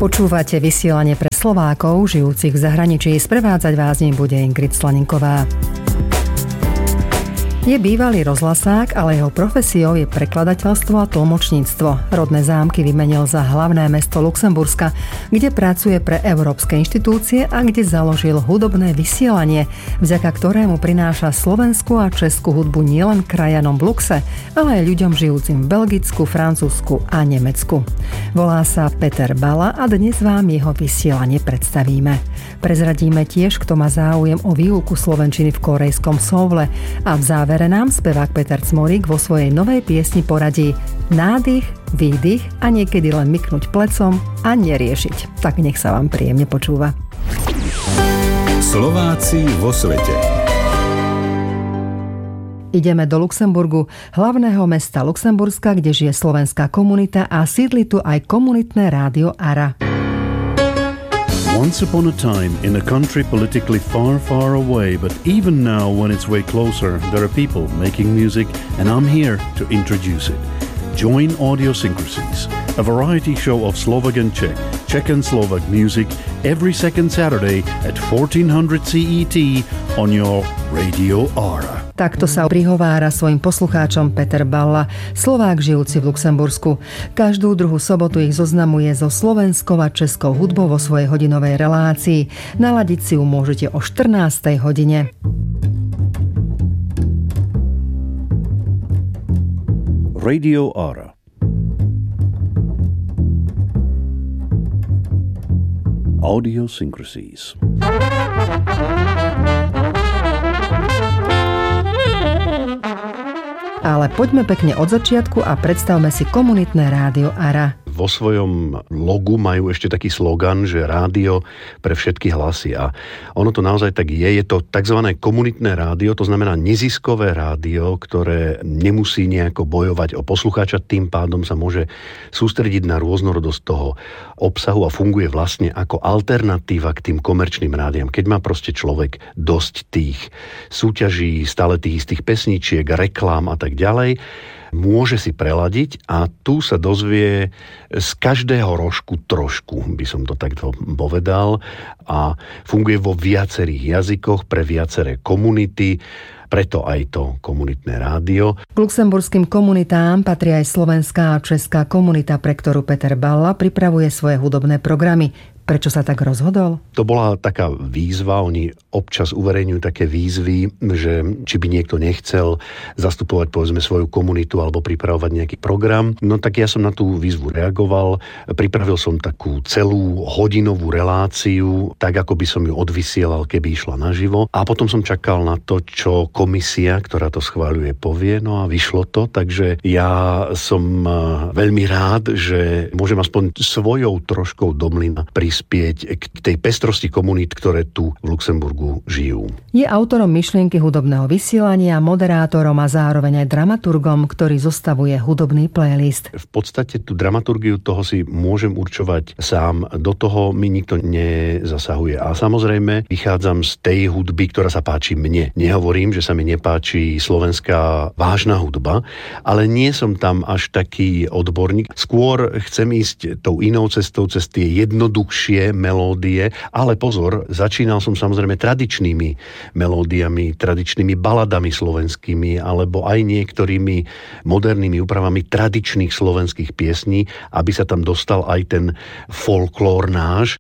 Počúvate vysielanie pre Slovákov, žijúcich v zahraničí. Sprevádzať vás ním bude Ingrid Slaninková. Je bývalý rozhlasák, ale jeho profesiou je prekladateľstvo a tlmočníctvo. Rodné Zámky vymenil za hlavné mesto Luxemburska, kde pracuje pre európske inštitúcie a kde založil hudobné vysielanie, vďaka ktorému prináša slovenskú a českú hudbu nielen krajanom v Luxe, ale aj ľuďom žijúcim v Belgicku, Francúzsku a Nemecku. Volá sa Peter Balla a dnes vám jeho vysielanie predstavíme. Prezradíme tiež, kto má záujem o výuku slovenčiny v korejskom Soule a v závere nám spevák Peter Cmorík vo svojej novej piesni poradí nádych, výdych a niekedy len myknúť plecom a neriešiť. Tak nech sa vám príjemne počúva. Slováci vo svete. Ideme do Luxemburgu, hlavného mesta Luxemburska, kde žije slovenská komunita a sídli tu aj komunitné rádio ARA. Once upon a time, in a country politically far, far away, but even now when it's way closer, there are people making music, and I'm here to introduce it. Join Audiosyncrasies, a variety show of Slovak and Czech and Slovak music every second Saturday at 1400 CET on your Radio ARA. Takto sa prihovára svojim poslucháčom Peter Balla, Slovák žijúci v Luxembursku. Každú druhú sobotu ich zoznamuje so slovenskou a českou hudbou vo svojej hodinovej relácii. Naladiť si ju môžete o 14. hodine. Radio ARA. Audiosyncrasies. Ale poďme pekne od začiatku a predstavme si komunitné rádio ARA. Vo svojom logu majú ešte taký slogan, že rádio pre všetky hlasy. A ono to naozaj tak je. Je to tzv. Komunitné rádio, to znamená neziskové rádio, ktoré nemusí nejako bojovať o poslucháča, tým pádom sa môže sústrediť na rôznorodosť toho obsahu a funguje vlastne ako alternatíva k tým komerčným rádiám. Keď má proste človek dosť tých súťaží, stále tých istých pesničiek, reklám a tak ďalej, môže si preladiť a tu sa dozvie z každého rožku trošku, by som to takto povedal, a funguje vo viacerých jazykoch pre viaceré komunity, preto aj to komunitné rádio. K luxemburským komunitám patrí aj slovenská a česká komunita, pre ktorú Peter Balla pripravuje svoje hudobné programy. Prečo sa tak rozhodol? To bola taká výzva, oni občas uverejňujú také výzvy, že či by niekto nechcel zastupovať povedzme svoju komunitu alebo pripravovať nejaký program. No tak ja som na tú výzvu reagoval, pripravil som takú celú hodinovú reláciu, tak ako by som ju odvysielal, keby išla naživo. A potom som čakal na to, čo komisia, ktorá to schváľuje, povie, no a vyšlo to, takže ja som veľmi rád, že môžem aspoň svojou troškou do mlyna prispieť k tej pestrosti komunít, ktoré tu v Luxemburgu žijú. Je autorom myšlienky hudobného vysielania, moderátorom a zároveň aj dramaturgom, ktorý zostavuje hudobný playlist. V podstate tú dramaturgiu toho si môžem určovať sám, do toho mi nikto nezasahuje. A samozrejme vychádzam z tej hudby, ktorá sa páči mne. Nehovorím, že sa mi nepáči slovenská vážna hudba, ale nie som tam až taký odborník. Skôr chcem ísť tou inou cestou, cez tie jednoduchšie melódie, ale pozor, začínal som samozrejme tradičnými melódiami, tradičnými baladami slovenskými, alebo aj niektorými modernými úpravami tradičných slovenských piesní, aby sa tam dostal aj ten folklór náš.